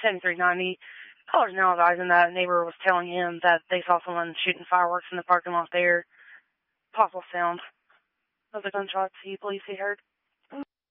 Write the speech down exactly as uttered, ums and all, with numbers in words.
seventy-three ninety. Callers now advising that a neighbor was telling him that they saw someone shooting fireworks in the parking lot there. Possible sound of the gunshots he believes he heard.